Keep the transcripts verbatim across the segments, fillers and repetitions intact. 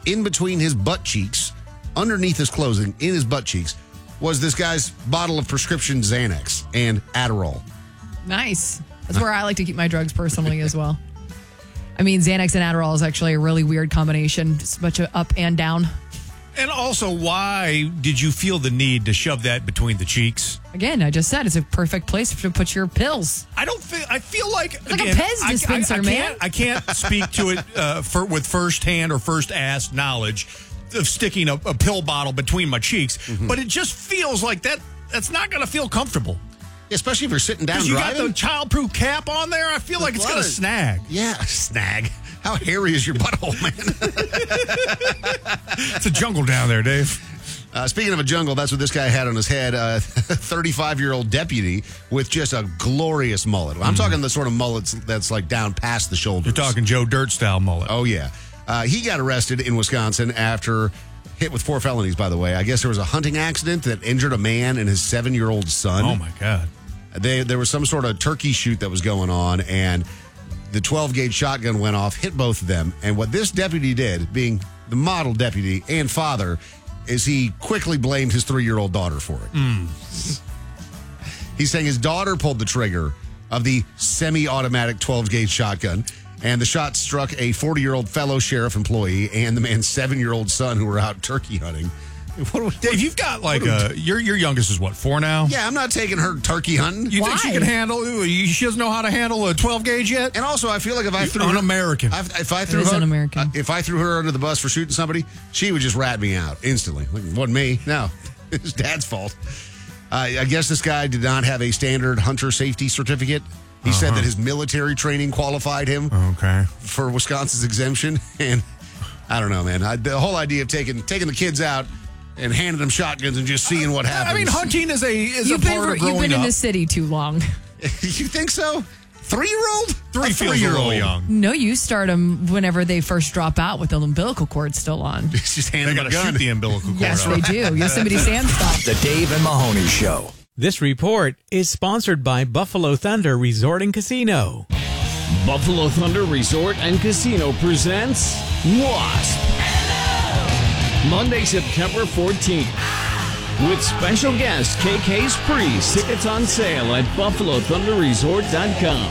in between his butt cheeks, underneath his clothing, in his butt cheeks, was this guy's bottle of prescription Xanax and Adderall. Nice. That's where I like to keep my drugs personally as well. I mean, Xanax and Adderall is actually a really weird combination. Just a bunch of up and down. And also, why did you feel the need to shove that between the cheeks? Again, I just said it's a perfect place to put your pills. I don't feel. I feel like it's like again, a Pez dispenser, I, I, I man. Can't, I can't speak to it uh, for, with first-hand or first-ass knowledge of sticking a, a pill bottle between my cheeks, mm-hmm. but it just feels like that. That's not going to feel comfortable, especially if you're sitting down. You driving. got the childproof cap on there. I feel like it's going to snag. Yeah, snag. How hairy is your butthole, man? It's a jungle down there, Dave. Uh, speaking of a jungle, that's what this guy had on his head. A uh, thirty-five-year-old deputy with just a glorious mullet. I'm mm. talking the sort of mullet that's like down past the shoulders. You're talking Joe Dirt-style mullet. Oh, yeah. Uh, he got arrested in Wisconsin after hit with four felonies, by the way. I guess there was a hunting accident that injured a man and his seven-year-old son. Oh, my God. They, there was some sort of turkey shoot that was going on, and the twelve-gauge shotgun went off, hit both of them. And what this deputy did, being the model deputy and father, is he quickly blamed his three-year-old daughter for it. Mm. He's saying his daughter pulled the trigger of the semi-automatic twelve-gauge shotgun, and the shot struck a forty-year-old fellow sheriff employee and the man's seven-year-old son who were out turkey hunting. What, what, Dave, you've got like a, your your youngest is what, four now? Yeah, I'm not taking her turkey hunting. You Why? think she can handle, she doesn't know how to handle a twelve gauge yet? And also, I feel like if I You're threw un-American. her, if I threw it is her, un-American. if I threw her under the bus for shooting somebody, she would just rat me out instantly. Like, it wasn't me. No, it's Dad's fault. Uh, I guess this guy did not have a standard hunter safety certificate. He uh-huh. said that his military training qualified him okay. for Wisconsin's exemption. And I don't know, man. I, the whole idea of taking taking the kids out and handing them shotguns and just seeing what happens. I mean, hunting is a is you've a been, part of growing You've been up. in the city too long. You think so? Three-year-old? Three a feels a little young. No, you start them whenever they first drop out with the umbilical cord still on. It's just hand they them got a to gun. shoot the umbilical cord Yes, out. they do. Yosemite Sandstone. The Dave and Mahoney Show. This report is sponsored by Buffalo Thunder Resort and Casino. Buffalo Thunder Resort and Casino presents Wasp. Monday, September fourteenth. With special guest K K's Priest. Tickets on sale at buffalo thunder resort dot com.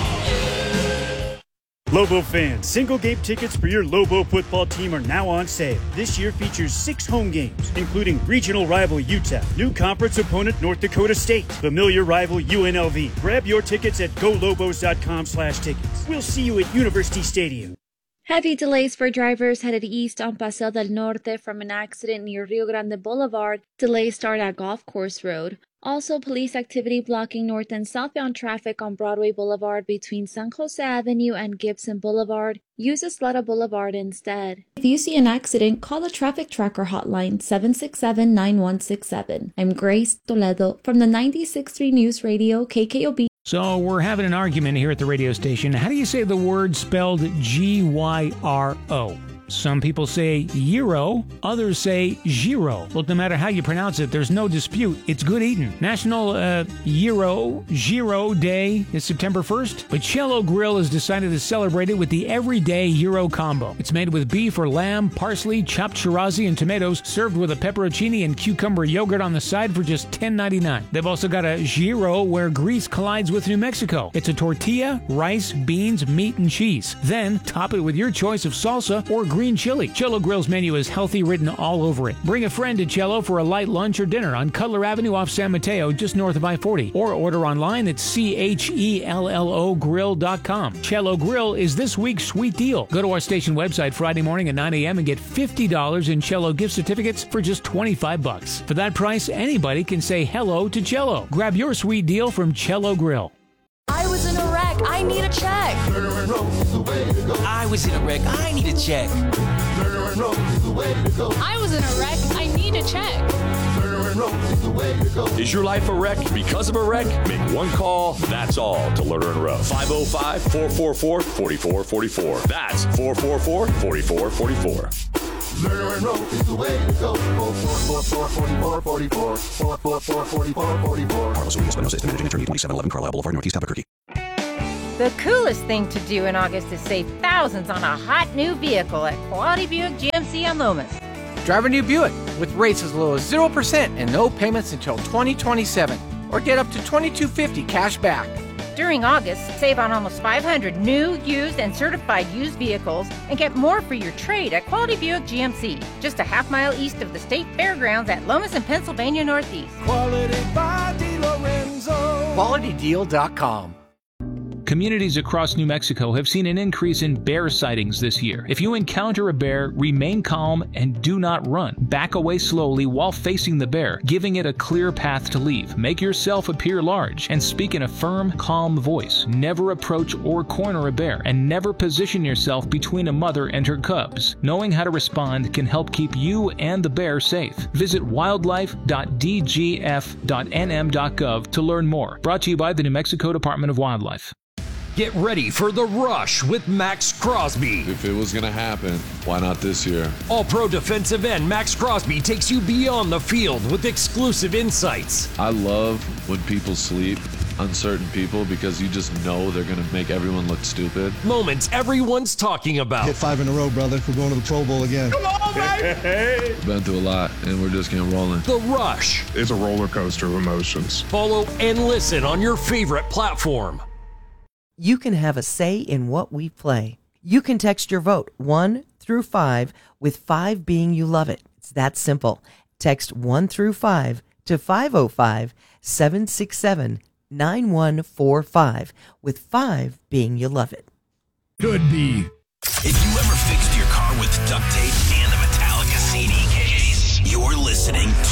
Lobo fans, single-game tickets for your Lobo football team are now on sale. This year features six home games, including regional rival U T E P, new conference opponent North Dakota State, familiar rival U N L V. Grab your tickets at go lobos dot com slash tickets. We'll see you at University Stadium. Heavy delays for drivers headed east on Paseo del Norte from an accident near Rio Grande Boulevard. Delays start at Golf Course Road. Also, police activity blocking north and southbound traffic on Broadway Boulevard between San Jose Avenue and Gibson Boulevard. Use Isleta Boulevard instead. If you see an accident, call the Traffic Tracker hotline seven six seven, nine one six seven. I'm Grace Toledo from the ninety-six point three News Radio, K K O B. So we're having an argument here at the radio station. How do you say the word spelled G Y R O? Some people say gyro, others say gyro. Look, no matter how you pronounce it, there's no dispute. It's good eating. National uh, Gyro, Gyro Day is September first, but Cello Grill has decided to celebrate it with the Everyday Gyro Combo. It's made with beef or lamb, parsley, chopped chirazi, and tomatoes, served with a pepperoncini and cucumber yogurt on the side for just ten ninety-nine. They've also got a gyro where grease collides with New Mexico. It's a tortilla, rice, beans, meat, and cheese. Then top it with your choice of salsa or green green chili. Cello Grill's menu is healthy written all over it. Bring a friend to Cello for a light lunch or dinner on Cutler Avenue off San Mateo, just north of I forty. Or order online at C H E L L O grill dot com. Cello Grill is this week's sweet deal. Go to our station website Friday morning at nine a.m. and get fifty dollars in Cello gift certificates for just twenty-five bucks. For that price, anybody can say hello to Cello. Grab your sweet deal from Cello Grill. I was in a wreck. I need a check. I was in a wreck. I need a check. I was in a wreck. I need a check. Is your life a wreck because of a wreck? Make one call, that's all, to Lerner and Rowe. five oh five, four four four, four four four four. That's four four four, four four four four. Lerner and Rowe is the way to go. four four four, four four four four. four four four, four four four four. Carlos Rodriguez, Espinosa, Managing Attorney, twenty-seven eleven Carlisle Boulevard, Northeast Albuquerque. The coolest thing to do in August is save thousands on a hot new vehicle at Quality Buick G M C on Lomas. Drive a new Buick with rates as low as zero percent and no payments until twenty twenty-seven. Or get up to twenty-two fifty cash back. During August, save on almost five hundred new, used, and certified used vehicles and get more for your trade at Quality Buick G M C, just a half mile east of the State Fairgrounds at Lomas and Pennsylvania Northeast. Quality by DeLorenzo. Quality Deal dot com. Communities across New Mexico have seen an increase in bear sightings this year. If you encounter a bear, remain calm and do not run. Back away slowly while facing the bear, giving it a clear path to leave. Make yourself appear large and speak in a firm, calm voice. Never approach or corner a bear, and never position yourself between a mother and her cubs. Knowing how to respond can help keep you and the bear safe. Visit wildlife dot d g f dot n m dot gov to learn more. Brought to you by the New Mexico Department of Wildlife. Get ready for The Rush with Max Crosby. If it was going to happen, why not this year? All-pro defensive end Max Crosby takes you beyond the field with exclusive insights. I love when people sleep on certain people because you just know they're going to make everyone look stupid. Moments everyone's talking about. Hit five in a row, brother. We're going to the Pro Bowl again. Come on, baby! Been through a lot, and we're just getting rolling. The Rush. It's a roller coaster of emotions. Follow and listen on your favorite platform. You can have a say in what we play. You can text your vote one through five, with five being you love it. It's that simple. Text one through five to five oh five, seven six seven, nine one four five, with five being you love it. Could be. If you ever fixed your car with duct tape and a Metallica C D case, you're listening to